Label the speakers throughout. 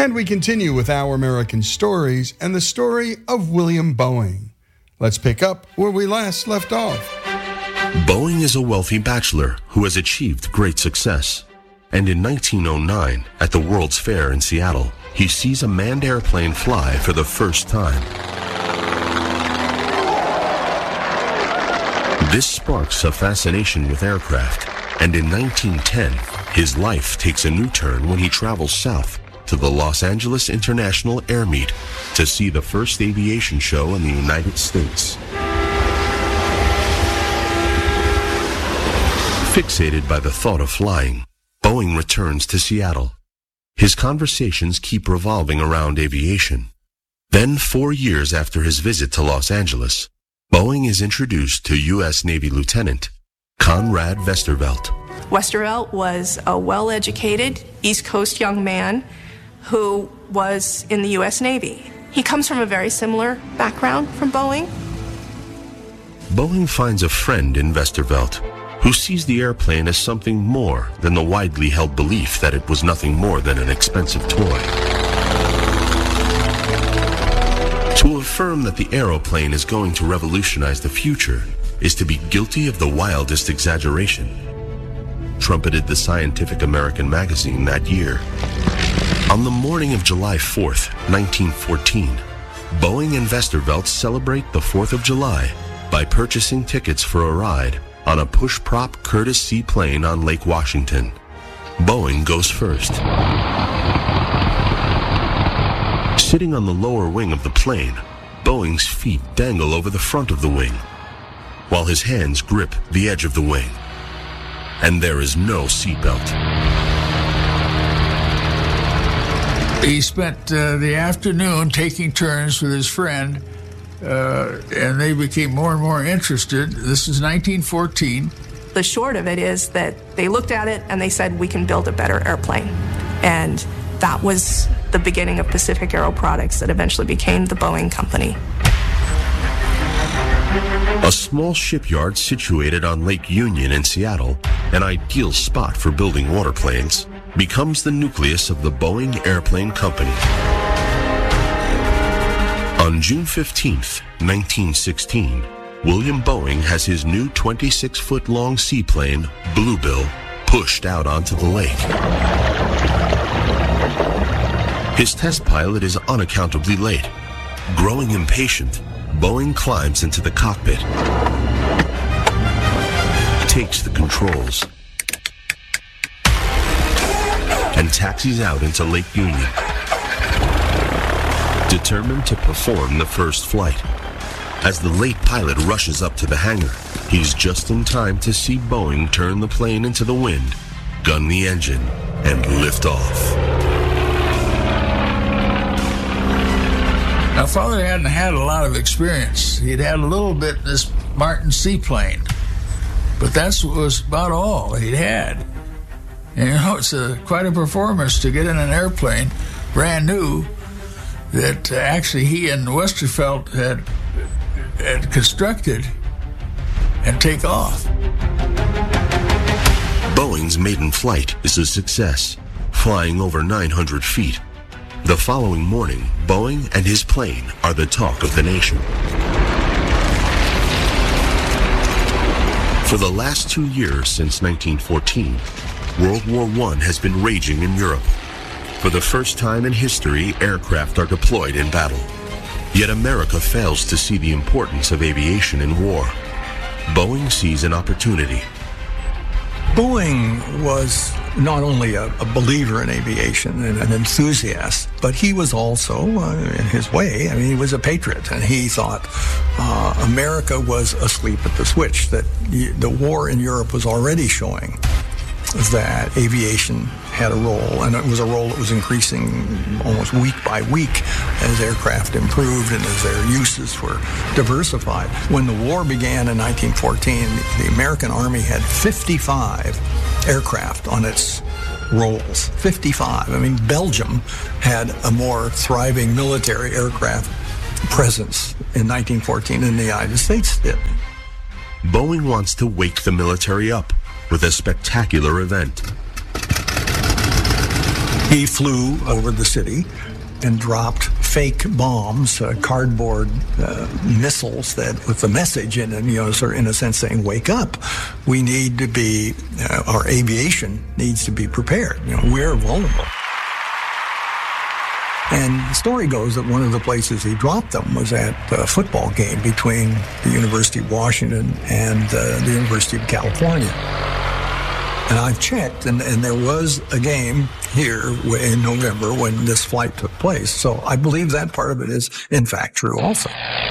Speaker 1: And we continue with Our American Stories and the story of William Boeing. Let's pick up where we last left off.
Speaker 2: Boeing is a wealthy bachelor who has achieved great success. And in 1909, at the World's Fair in Seattle, he sees a manned airplane fly for the first time. This sparks a fascination with aircraft, and in 1910, his life takes a new turn when he travels south to the Los Angeles International Air Meet to see the first aviation show in the United States. Fixated by the thought of flying, Boeing returns to Seattle. His conversations keep revolving around aviation. Then, 4 years after his visit to Los Angeles, Boeing is introduced to U.S. Navy Lieutenant Conrad Westervelt.
Speaker 3: Westervelt was a well-educated East Coast young man who was in the U.S. Navy. He comes from a very similar background from Boeing.
Speaker 2: Boeing finds a friend in Westervelt, who sees the airplane as something more than the widely held belief that it was nothing more than an expensive toy. To affirm that the aeroplane is going to revolutionize the future is to be guilty of the wildest exaggeration, trumpeted the Scientific American magazine that year. On the morning of July 4th, 1914, Boeing and Westervelt celebrate the 4th of July by purchasing tickets for a ride on a push-prop Curtiss seaplane on Lake Washington. Boeing goes first. Sitting on the lower wing of the plane, Boeing's feet dangle over the front of the wing, while his hands grip the edge of the wing. And there is no seatbelt.
Speaker 4: He spent the afternoon taking turns with his friend, and they became more and more interested. This is 1914.
Speaker 3: The short of it is that they looked at it and they said, we can build a better airplane. And that was the beginning of Pacific Aero Products that eventually became the Boeing Company.
Speaker 2: A small shipyard situated on Lake Union in Seattle, an ideal spot for building waterplanes, becomes the nucleus of the Boeing Airplane Company. On June 15th, 1916, William Boeing has his new 26-foot-long seaplane, Bluebill, pushed out onto the lake. His test pilot is unaccountably late. Growing impatient, Boeing climbs into the cockpit, takes the controls, and taxis out into Lake Union, determined to perform the first flight. As the late pilot rushes up to the hangar, he's just in time to see Boeing turn the plane into the wind, gun the engine, and lift off.
Speaker 4: Now, Father hadn't had a lot of experience. He'd had a little bit in this Martin seaplane, but that was about all he'd had. And you know, it's quite a performance to get in an airplane, brand new, that actually he and Westervelt had constructed and take off.
Speaker 2: Boeing's maiden flight is a success, flying over 900 feet. The following morning, Boeing and his plane are the talk of the nation. For the last 2 years since 1914, World War I has been raging in Europe. For the first time in history, aircraft are deployed in battle. Yet America fails to see the importance of aviation in war. Boeing sees an opportunity.
Speaker 5: Boeing was not only a believer in aviation and an enthusiast, but he was also, in his way, I mean, he was a patriot, and he thought America was asleep at the switch, that the war in Europe was already showing that aviation had a role, and it was a role that was increasing almost week by week as aircraft improved and as their uses were diversified. When the war began in 1914, the American Army had 55 aircraft on its rolls. 55. I mean, Belgium had a more thriving military aircraft presence in 1914 than the United States did.
Speaker 2: Boeing wants to wake the military up with a spectacular event.
Speaker 5: He flew over the city and dropped fake bombs, cardboard missiles that with the message in it, sort of in a sense saying, wake up. We need to be, our aviation needs to be prepared. We're vulnerable. And the story goes that one of the places he dropped them was at a football game between the University of Washington and the University of California. And I've checked, and there was a game here in November when this flight took place. So I believe that part of it is, in fact, true also.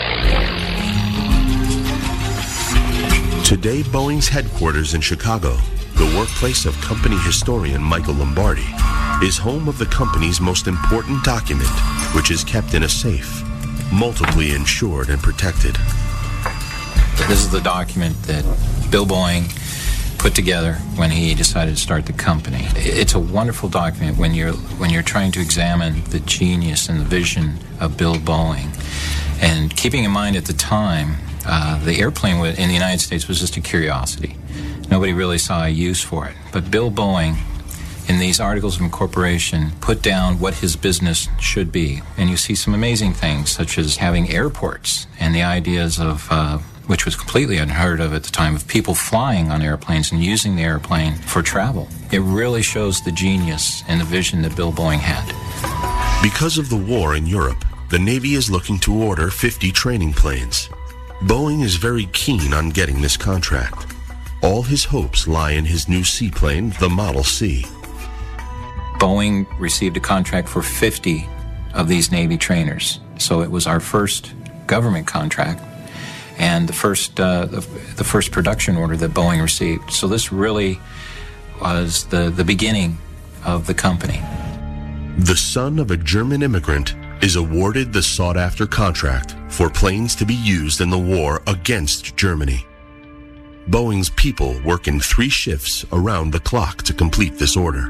Speaker 2: Today, Boeing's headquarters in Chicago, the workplace of company historian Michael Lombardi, is home of the company's most important document, which is kept in a safe, multiply insured and protected.
Speaker 6: This is the document that Bill Boeing put together when he decided to start the company. It's a wonderful document when you're trying to examine the genius and the vision of Bill Boeing. And keeping in mind at the time, the airplane in the United States was just a curiosity. Nobody really saw a use for it. But Bill Boeing, in these articles of incorporation, put down what his business should be. And you see some amazing things, such as having airports and the ideas of which was completely unheard of at the time, of people flying on airplanes and using the airplane for travel. It really shows the genius and the vision that Bill Boeing had.
Speaker 2: Because of the war in Europe, the Navy is looking to order 50 training planes. Boeing is very keen on getting this contract. All his hopes lie in his new seaplane, the Model C.
Speaker 6: Boeing received a contract for 50 of these Navy trainers. So it was our first government contract and the first production order that Boeing received. So this really was the beginning of the company.
Speaker 2: The son of a German immigrant is awarded the sought-after contract for planes to be used in the war against Germany. Boeing's people work in 3 shifts around the clock to complete this order.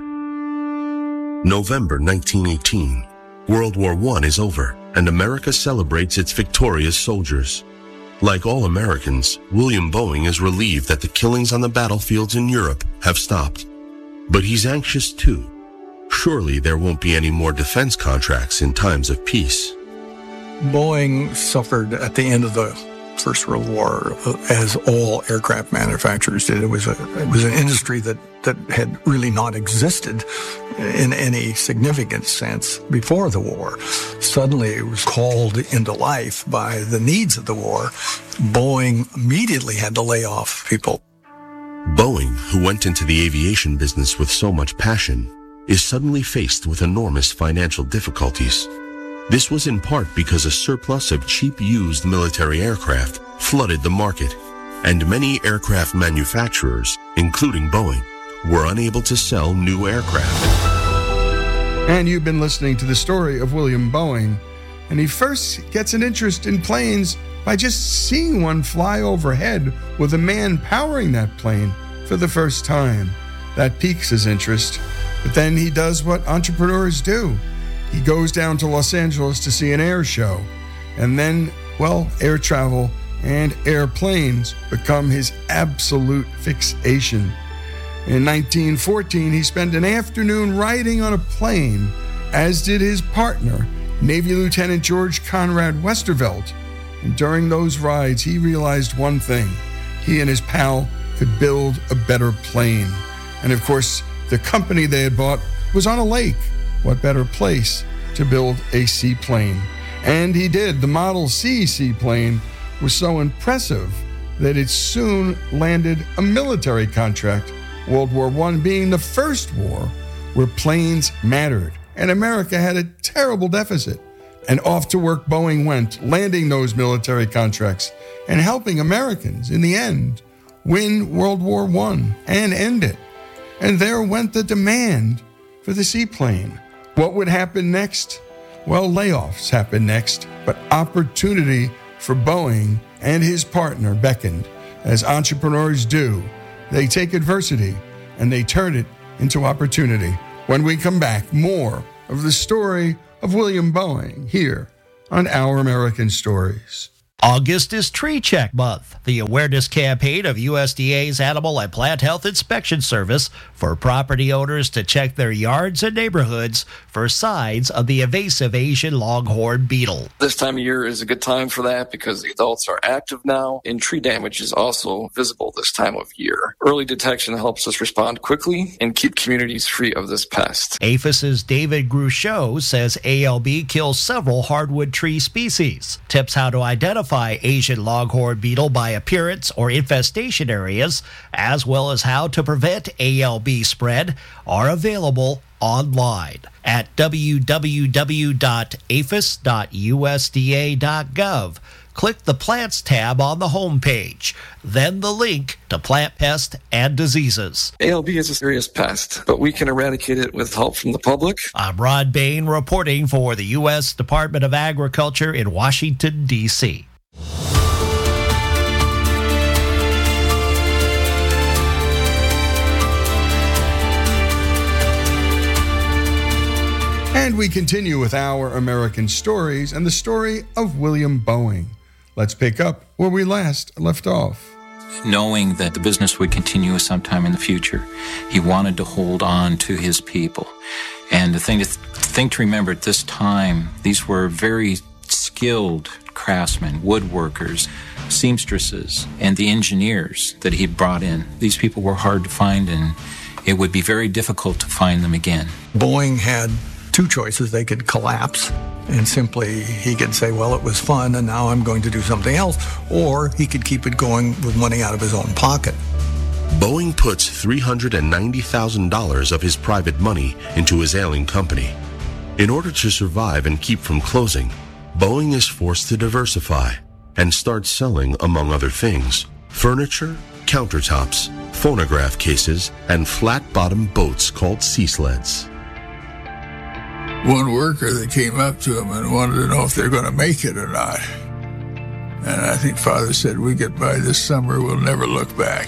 Speaker 2: November 1918. World War I is over, and America celebrates its victorious soldiers. Like all Americans, William Boeing is relieved that the killings on the battlefields in Europe have stopped. But he's anxious too. Surely there won't be any more defense contracts in times of peace.
Speaker 5: Boeing suffered at the end of the First World War, as all aircraft manufacturers did. It was an industry that had really not existed in any significant sense before the war. Suddenly it was called into life by the needs of the war. Boeing immediately had to lay off people.
Speaker 2: Boeing, who went into the aviation business with so much passion, is suddenly faced with enormous financial difficulties. This was in part because a surplus of cheap used military aircraft flooded the market, and many aircraft manufacturers, including Boeing, were unable to sell new aircraft.
Speaker 1: And you've been listening to the story of William Boeing, and he first gets an interest in planes by just seeing one fly overhead with a man powering that plane for the first time. That piques his interest, but then he does what entrepreneurs do. He goes down to Los Angeles to see an air show, and then, air travel and airplanes become his absolute fixation. In 1914, he spent an afternoon riding on a plane, as did his partner, Navy Lieutenant George Conrad Westervelt. And during those rides, he realized one thing: he and his pal could build a better plane. And of course, the company they had bought was on a lake. What better place to build a seaplane? And he did. The Model C seaplane was so impressive that it soon landed a military contract, World War I being the first war where planes mattered. And America had a terrible deficit. And off to work Boeing went, landing those military contracts and helping Americans, in the end, win World War I and end it. And there went the demand for the seaplane. What would happen next? Layoffs happened next, but opportunity for Boeing and his partner beckoned. As entrepreneurs do, they take adversity and they turn it into opportunity. When we come back, more of the story of William Boeing here on Our American Stories.
Speaker 7: August is Tree Check Month, the awareness campaign of USDA's Animal and Plant Health Inspection Service for property owners to check their yards and neighborhoods for signs of the invasive Asian longhorn beetle.
Speaker 8: This time of year is a good time for that because the adults are active now, and tree damage is also visible this time of year. Early detection helps us respond quickly and keep communities free of this pest.
Speaker 7: APHIS's David Gruchot says ALB kills several hardwood tree species. Tips how to identify Asian longhorn beetle by appearance or infestation areas, as well as how to prevent ALB spread, are available online at www.aphis.usda.gov. Click the Plants tab on the homepage, then the link to plant pest and diseases.
Speaker 8: ALB is a serious pest, but we can eradicate it with help from the public.
Speaker 7: I'm Rod Bain reporting for the U.S. Department of Agriculture in Washington, D.C.
Speaker 1: And we continue with our American stories and the story of William Boeing. Let's pick up where we last left off.
Speaker 6: Knowing that the business would continue sometime in the future, he wanted to hold on to his people. And the thing to remember at this time, these were very skilled craftsmen, woodworkers, seamstresses, and the engineers that he brought in. These people were hard to find, and it would be very difficult to find them again.
Speaker 5: Boeing had two choices. They could collapse and simply he could say, well, it was fun and now I'm going to do something else, or he could keep it going with money out of his own pocket.
Speaker 2: Boeing puts $390,000 of his private money into his ailing company. In order to survive and keep from closing, Boeing is forced to diversify and start selling, among other things, furniture, countertops, phonograph cases, and flat-bottomed boats called sea sleds.
Speaker 4: One worker that came up to him and wanted to know if they're going to make it or not. And I think Father said, we get by this summer, we'll never look back.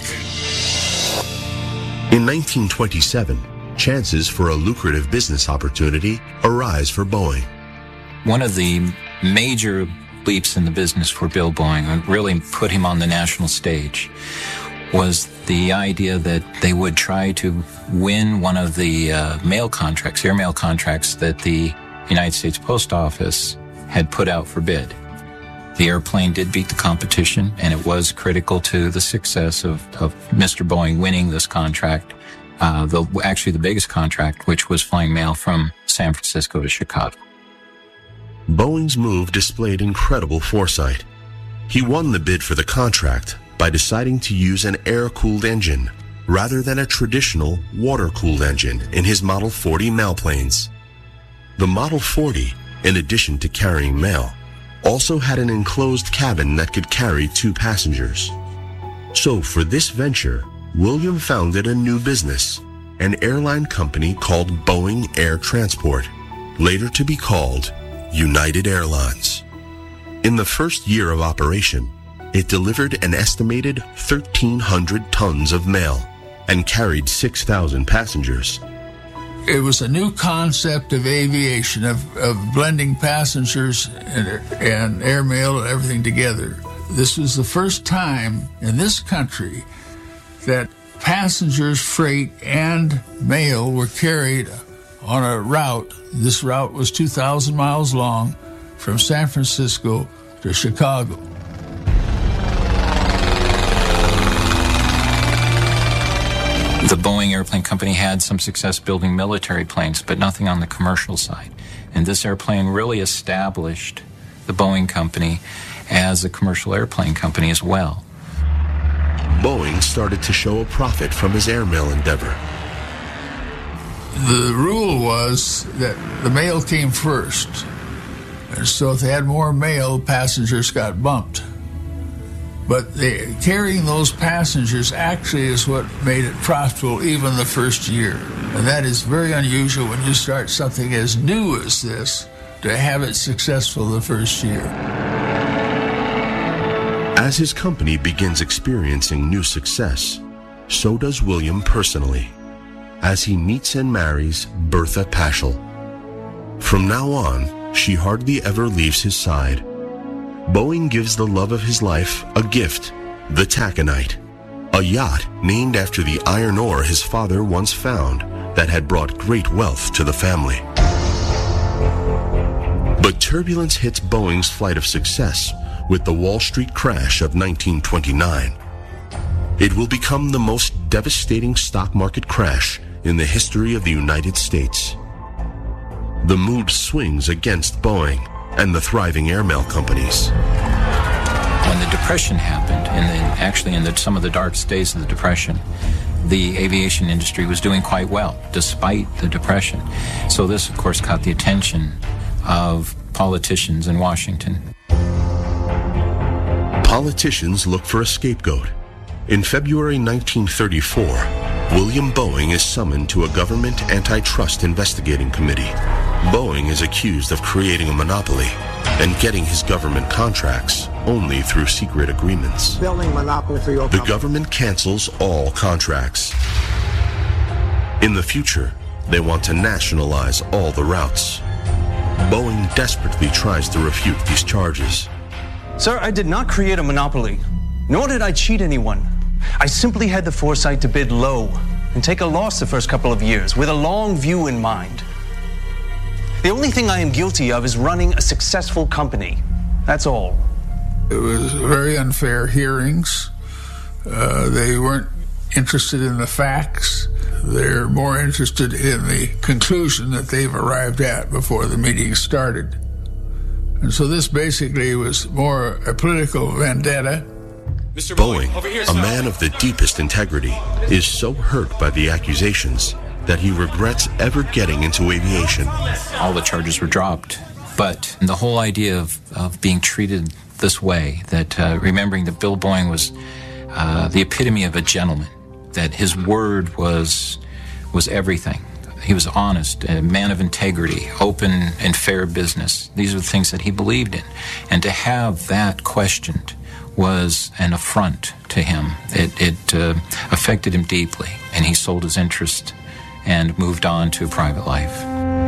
Speaker 2: In 1927, chances for a lucrative business opportunity arise for Boeing.
Speaker 6: One of the major leaps in the business for Bill Boeing, and really put him on the national stage, was the idea that they would try to win one of the mail contracts, airmail contracts that the United States Post Office had put out for bid. The airplane did beat the competition, and it was critical to the success of Mr. Boeing winning this contract, actually the biggest contract, which was flying mail from San Francisco to Chicago.
Speaker 2: Boeing's move displayed incredible foresight. He won the bid for the contract by deciding to use an air-cooled engine rather than a traditional water-cooled engine in his Model 40 mailplanes. The Model 40, in addition to carrying mail, also had an enclosed cabin that could carry 2 passengers. So for this venture, William founded a new business, an airline company called Boeing Air Transport, later to be called United Airlines. In the first year of operation, it delivered an estimated 1,300 tons of mail and carried 6,000 passengers.
Speaker 4: It was a new concept of aviation, of blending passengers and airmail and everything together. This was the first time in this country that passengers, freight, and mail were carried on a route. This route was 2,000 miles long from San Francisco to Chicago.
Speaker 6: The Boeing Airplane Company had some success building military planes, but nothing on the commercial side. And this airplane really established the Boeing Company as a commercial airplane company as well.
Speaker 2: Boeing started to show a profit from his airmail endeavor.
Speaker 4: The rule was that the mail came first. And so if they had more mail, passengers got bumped. But carrying those passengers actually is what made it profitable even the first year. And that is very unusual when you start something as new as this to have it successful the first year.
Speaker 2: As his company begins experiencing new success, so does William personally, as he meets and marries Bertha Paschal. From now on, she hardly ever leaves his side. Boeing gives the love of his life a gift, the Taconite, a yacht named after the iron ore his father once found that had brought great wealth to the family. But turbulence hits Boeing's flight of success with the Wall Street crash of 1929. It will become the most devastating stock market crash in the history of the United States. The mood swings against Boeing and the thriving airmail companies.
Speaker 6: When the Depression happened, and in some of the darkest days of the Depression, the aviation industry was doing quite well, despite the Depression. So this, of course, caught the attention of politicians in Washington.
Speaker 2: Politicians look for a scapegoat. In February 1934, William Boeing is summoned to a government antitrust investigating committee. Boeing is accused of creating a monopoly and getting his government contracts only through secret agreements.
Speaker 9: Building monopoly for your
Speaker 2: The government cancels all contracts. In the future, they want to nationalize all the routes. Boeing desperately tries to refute these charges.
Speaker 10: Sir, I did not create a monopoly, nor did I cheat anyone. I simply had the foresight to bid low and take a loss the first couple of years with a long view in mind. The only thing I am guilty of is running a successful company. That's all.
Speaker 4: It was very unfair hearings. They weren't interested in the facts. They're more interested in the conclusion that they've arrived at before the meeting started. And so this basically was more a political vendetta.
Speaker 2: Boeing, a man of the deepest integrity, is so hurt by the accusations that he regrets ever getting into aviation.
Speaker 6: All the charges were dropped, but the whole idea of being treated this way, that remembering that Bill Boeing was the epitome of a gentleman, that his word was everything. He was honest, a man of integrity, open and fair business. These are the things that he believed in. And to have that questioned was an affront to him. It affected him deeply, and he sold his interest and moved on to private life.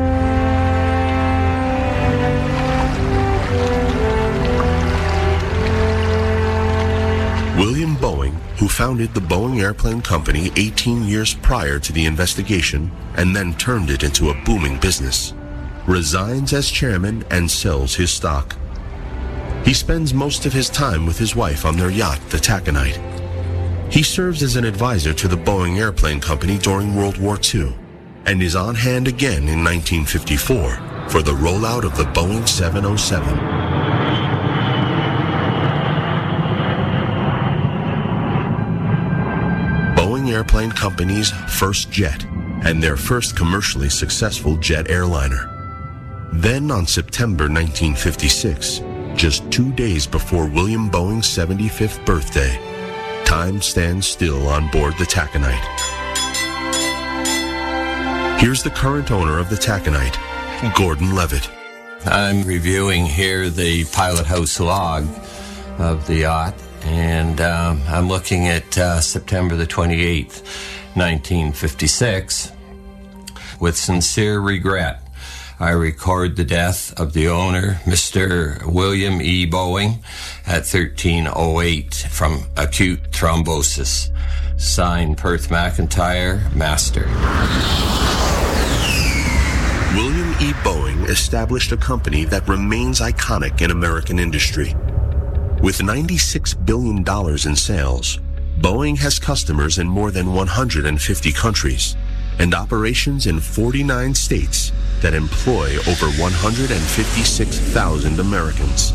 Speaker 2: William Boeing, who founded the Boeing Airplane Company 18 years prior to the investigation and then turned it into a booming business, resigns as chairman and sells his stock. He spends most of his time with his wife on their yacht, the Taconite. He serves as an advisor to the Boeing Airplane Company during World War II and is on hand again in 1954 for the rollout of the Boeing 707. Boeing Airplane Company's first jet and their first commercially successful jet airliner. Then on September 1956, just 2 days before William Boeing's 75th birthday, time stands still on board the Taconite. Here's the current owner of the Taconite, Gordon Levitt.
Speaker 11: I'm reviewing here the pilot house log of the yacht, and I'm looking at September the 28th, 1956. With sincere regret, I record the death of the owner, Mr. William E. Boeing, at 13:08 from acute thrombosis. Signed, Perth McIntyre, Master.
Speaker 2: William E. Boeing established a company that remains iconic in American industry. With $96 billion in sales, Boeing has customers in more than 150 countries and operations in 49 states that employ over 156,000 Americans.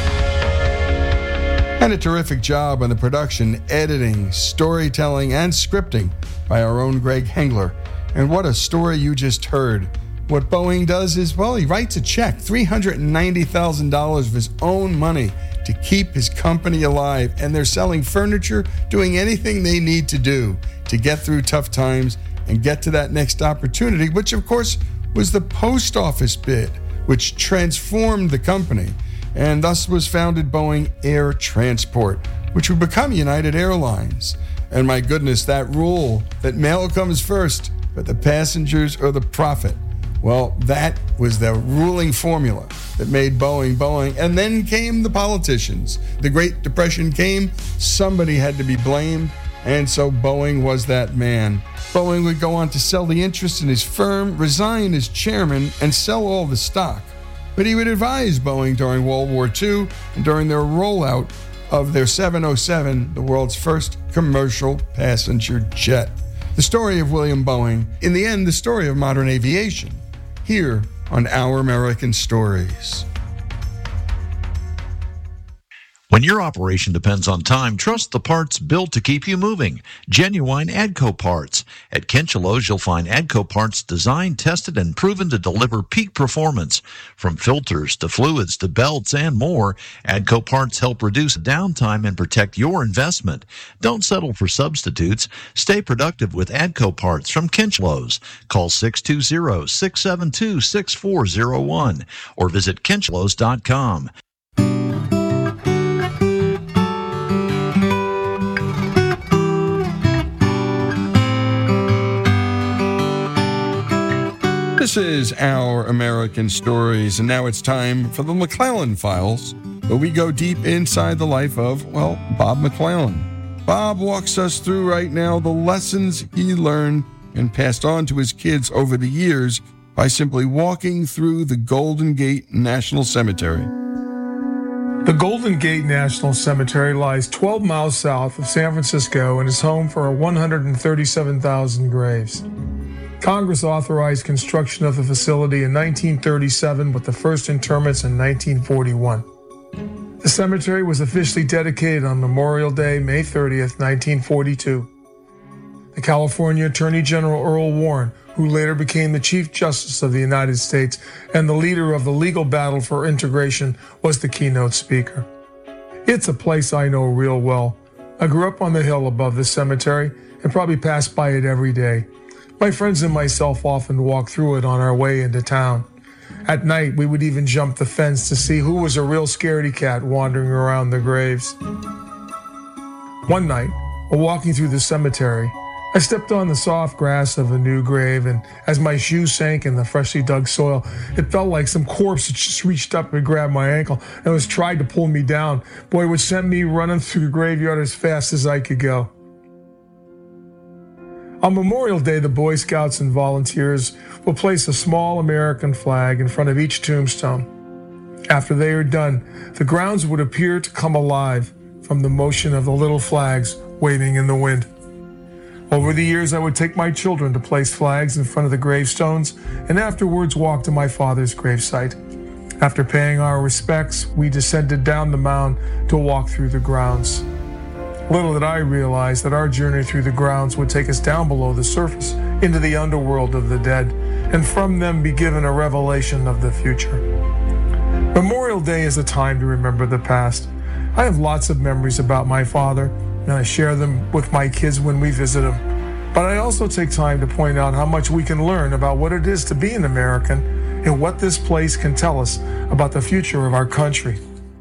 Speaker 1: And a terrific job on the production, editing, storytelling, and scripting by our own Greg Hengler. And what a story you just heard. What Boeing does is, well, he writes a check, $390,000 of his own money to keep his company alive. And they're selling furniture, doing anything they need to do to get through tough times and get to that next opportunity, which of course was the post office bid, which transformed the company, and thus was founded Boeing Air Transport, which would become United Airlines. And my goodness, that rule that mail comes first, but the passengers or the profit. Well, that was the ruling formula that made Boeing Boeing. And then came the politicians. The Great Depression came, somebody had to be blamed, and so Boeing was that man. Boeing would go on to sell the interest in his firm, resign as chairman, and sell all the stock. But he would advise Boeing during World War II and during their rollout of their 707, the world's first commercial passenger jet. The story of William Boeing, in the end, the story of modern aviation, here on Our American Stories.
Speaker 9: When your operation depends on time, trust the parts built to keep you moving. Genuine AGCO parts. At Kinchelo's, you'll find AGCO parts designed, tested, and proven to deliver peak performance. From filters to fluids to belts and more, AGCO parts help reduce downtime and protect your investment. Don't settle for substitutes. Stay productive with AGCO parts from Kinchelo's. Call 620-672-6401 or visit kinchelos.com.
Speaker 1: This is Our American Stories, and now it's time for the McClellan Files, where we go deep inside the life of, well, Bob McClellan. Bob walks us through right now the lessons he learned and passed on to his kids over the years by simply walking through the Golden Gate National Cemetery.
Speaker 12: The Golden Gate National Cemetery lies 12 miles south of San Francisco and is home for 137,000 graves. Congress authorized construction of the facility in 1937 with the first interments in 1941. The cemetery was officially dedicated on Memorial Day, May 30th, 1942. The California Attorney General Earl Warren, who later became the Chief Justice of the United States and the leader of the legal battle for integration, was the keynote speaker. It's a place I know real well. I grew up on the hill above the cemetery and probably pass by it every day. My friends and myself often walk through it on our way into town. At night, we would even jump the fence to see who was a real scaredy cat wandering around the graves. One night, while walking through the cemetery, I stepped on the soft grass of a new grave, and as my shoes sank in the freshly dug soil, it felt like some corpse had just reached up and grabbed my ankle and was trying to pull me down. Boy, it would send me running through the graveyard as fast as I could go. On Memorial Day, the Boy Scouts and volunteers will place a small American flag in front of each tombstone. After they are done, the grounds would appear to come alive from the motion of the little flags waving in the wind. Over the years, I would take my children to place flags in front of the gravestones and afterwards walk to my father's gravesite. After paying our respects, we descended down the mound to walk through the grounds. Little did I realize that our journey through the grounds would take us down below the surface into the underworld of the dead, and from them be given a revelation of the future. Memorial Day is a time to remember the past. I have lots of memories about my father, and I share them with my kids when we visit him. But I also take time to point out how much we can learn about what it is to be an American and what this place can tell us about the future of our country.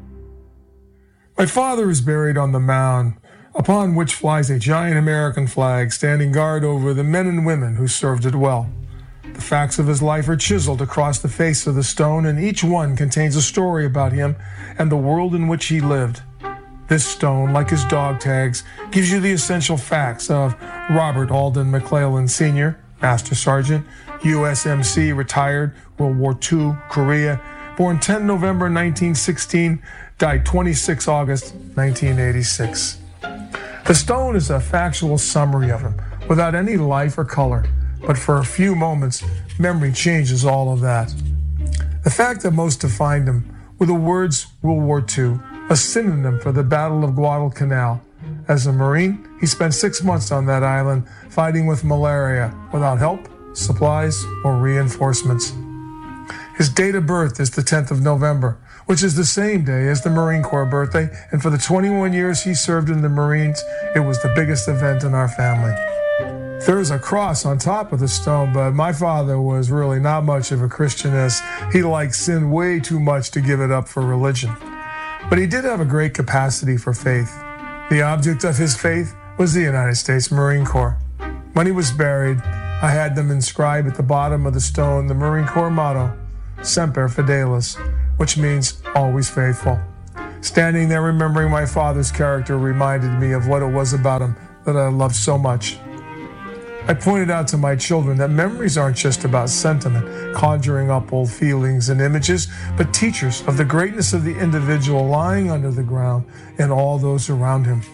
Speaker 12: My father is buried on the mound, upon which flies a giant American flag standing guard over the men and women who served it well. The facts of his life are chiseled across the face of the stone, and each one contains a story about him and the world in which he lived. This stone, like his dog tags, gives you the essential facts of Robert Alden McClellan Sr., Master Sergeant, USMC, retired, World War II, Korea, born 10 November 1916, died 26 August 1986. The stone is a factual summary of him, without any life or color, but for a few moments, memory changes all of that. The fact that most defined him were the words World War II, a synonym for the Battle of Guadalcanal. As a Marine, he spent 6 months on that island fighting with malaria without help, supplies, or reinforcements. His date of birth is the 10th of November, which is the same day as the Marine Corps birthday, and for the 21 years he served in the Marines, it was the biggest event in our family. There is a cross on top of the stone, but my father was really not much of a Christian, as he liked sin way too much to give it up for religion. But he did have a great capacity for faith. The object of his faith was the United States Marine Corps. When he was buried, I had them inscribe at the bottom of the stone the Marine Corps motto, Semper Fidelis, which means always faithful. Standing there remembering my father's character reminded me of what it was about him that I loved so much. I pointed out to my children that memories aren't just about sentiment, conjuring up old feelings and images, but teachers of the greatness of the individual lying under the ground and all those around him.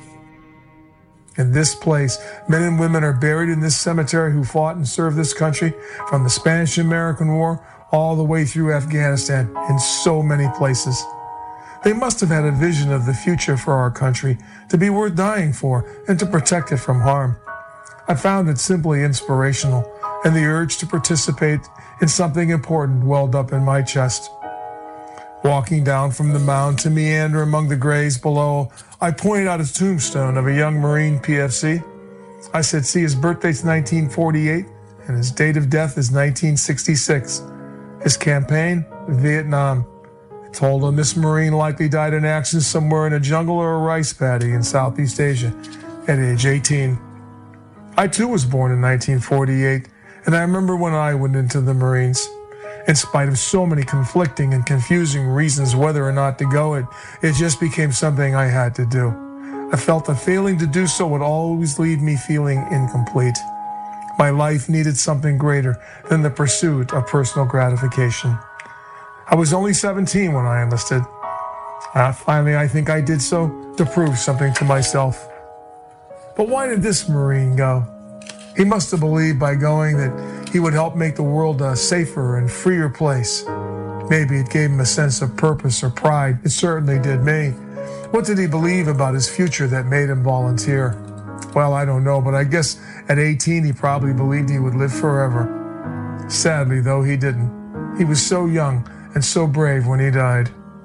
Speaker 12: In this place, men and women are buried in this cemetery who fought and served this country from the Spanish-American War all the way through Afghanistan in so many places. They must have had a vision of the future for our country to be worth dying for and to protect it from harm. I found it simply inspirational, and the urge to participate in something important welled up in my chest. Walking down from the mound to meander among the graves below, I pointed out a tombstone of a young Marine PFC. I said, see, his birthday's 1948, and his date of death is 1966. His campaign, Vietnam. I told him this Marine likely died in action somewhere in a jungle or a rice paddy in Southeast Asia at age 18. I too was born in 1948, and I remember when I went into the Marines. In spite of so many conflicting and confusing reasons whether or not to go, it just became something I had to do. I felt that failing to do so would always leave me feeling incomplete. My life needed something greater than the pursuit of personal gratification. I was only 17 when I enlisted. Finally, I think I did so to prove something to myself. But why did this Marine go? He must have believed by going that he would help make the world a safer and freer place. Maybe it gave him a sense of purpose or pride. It certainly did me. What did he believe about his future that made him volunteer? Well, I don't know, but I guess at 18 he probably believed he would live forever. Sadly, though, he didn't. He was so young and so brave when he died.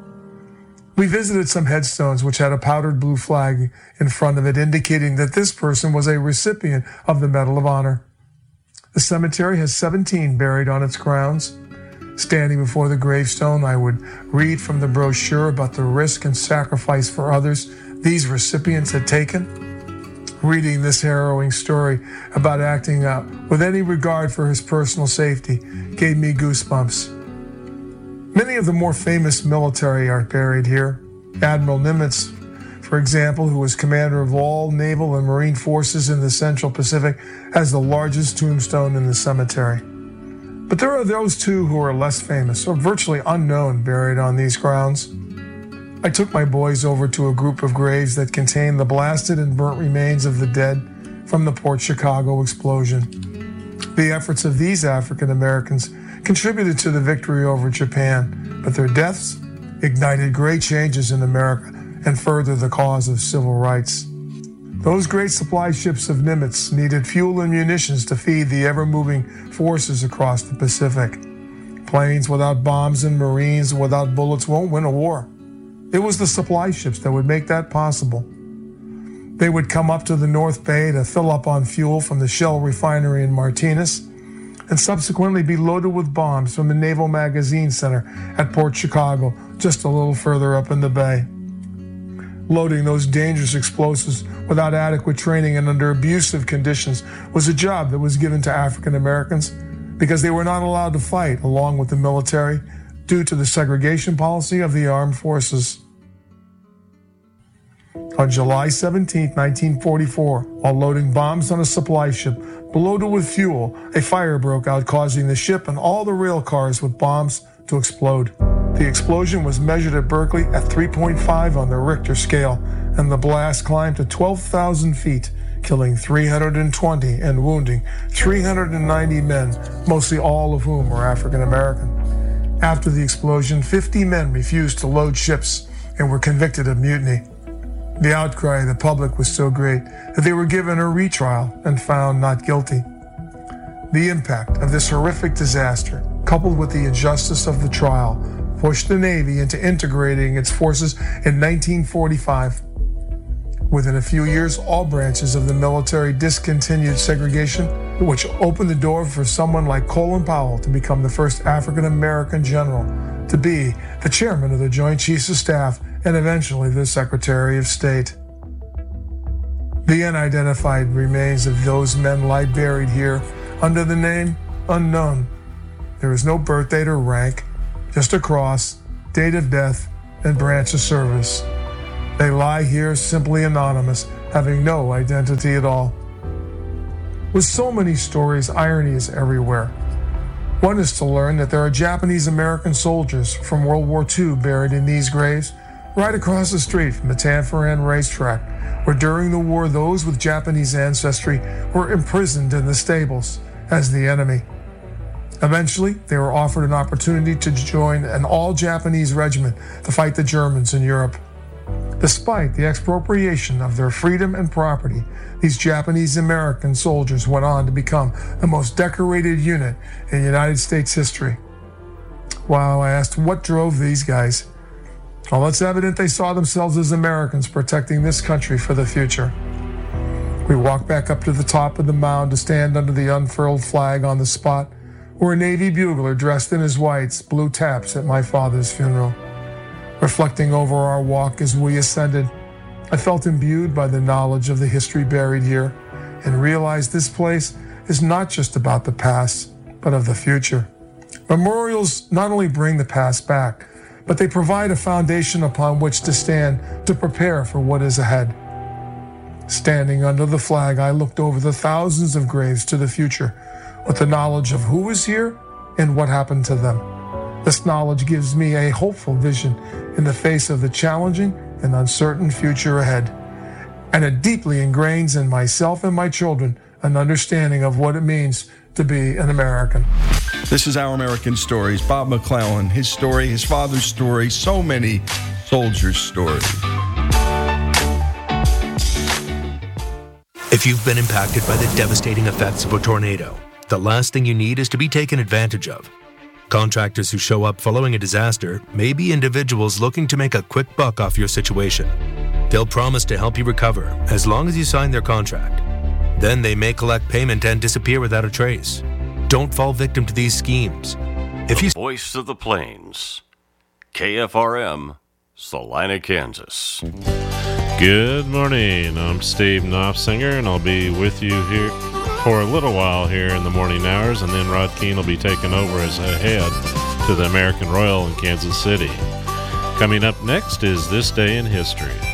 Speaker 12: We visited some headstones which had a powdered blue flag in front of it, indicating that this person was a recipient of the Medal of Honor. The cemetery has 17 buried on its grounds. Standing before the gravestone, I would read from the brochure about the risk and sacrifice for others these recipients had taken. Reading this harrowing story about acting out with any regard for his personal safety gave me goosebumps. Many of the more famous military are buried here. Admiral Nimitz, for example, who was commander of all naval and marine forces in the Central Pacific, has the largest tombstone in the cemetery. But there are those too who are less famous or virtually unknown buried on these grounds. I took my boys over to a group of graves that contained the blasted and burnt remains of the dead from the Port Chicago explosion. The efforts of these African Americans contributed to the victory over Japan, but their deaths ignited great changes in America and furthered the cause of civil rights. Those great supply ships of Nimitz needed fuel and munitions to feed the ever-moving forces across the Pacific. Planes without bombs and Marines without bullets won't win a war. It was the supply ships that would make that possible. They would come up to the North Bay to fill up on fuel from the Shell refinery in Martinez, and subsequently be loaded with bombs from the Naval Magazine Center at Port Chicago, just a little further up in the bay. Loading those dangerous explosives without adequate training and under abusive conditions was a job that was given to African Americans because they were not allowed to fight along with the military due to the segregation policy of the armed forces. On July 17, 1944, while loading bombs on a supply ship loaded with fuel, a fire broke out, causing the ship and all the rail cars with bombs to explode. The explosion was measured at Berkeley at 3.5 on the Richter scale, and the blast climbed to 12,000 feet, killing 320 and wounding 390 men, mostly all of whom were African American. After the explosion, 50 men refused to load ships and were convicted of mutiny. The outcry of the public was so great that they were given a retrial and found not guilty. The impact of this horrific disaster, coupled with the injustice of the trial, pushed the Navy into integrating its forces in 1945. Within a few years, all branches of the military discontinued segregation, which opened the door for someone like Colin Powell to become the first African American general to be the chairman of the Joint Chiefs of Staff and eventually the Secretary of State. The unidentified remains of those men lie buried here under the name Unknown. There is no birth date or rank, just a cross, date of death, and branch of service. They lie here simply anonymous, having no identity at all. With so many stories, irony is everywhere. One is to learn that there are Japanese American soldiers from World War II buried in these graves right across the street from the Tanforan racetrack, where during the war those with Japanese ancestry were imprisoned in the stables as the enemy. Eventually, they were offered an opportunity to join an all-Japanese regiment to fight the Germans in Europe. Despite the expropriation of their freedom and property, these Japanese American soldiers went on to become the most decorated unit in United States history. Wow, I asked what drove these guys. Well, it's evident they saw themselves as Americans protecting this country for the future. We walked back up to the top of the mound to stand under the unfurled flag on the spot where a Navy bugler dressed in his whites blew taps at my father's funeral. Reflecting over our walk as we ascended, I felt imbued by the knowledge of the history buried here and realized this place is not just about the past, but of the future. Memorials not only bring the past back, but they provide a foundation upon which to stand to prepare for what is ahead. Standing under the flag, I looked over the thousands of graves to the future with the knowledge of who was here and what happened to them. This knowledge gives me a hopeful vision in the face of the challenging and uncertain future ahead, and it deeply ingrains in myself and my children an understanding of what it means to be an American.
Speaker 1: This is Our American Stories. Bob McClellan, his story, his father's story, so many soldiers' stories.
Speaker 13: If you've been impacted by the devastating effects of a tornado, the last thing you need is to be taken advantage of. Contractors who show up following a disaster may be individuals looking to make a quick buck off your situation. They'll promise to help you recover as long as you sign their contract. Then they may collect payment and disappear without a trace. Don't fall victim to these schemes.
Speaker 14: The Voice of the Plains, KFRM, Salina, Kansas.
Speaker 15: Good morning. I'm Steve Knopfsinger, and I'll be with you here for a little while here in the morning hours, and then Rod Keene will be taking over as head to the American Royal in Kansas City. Coming up next is This Day in History.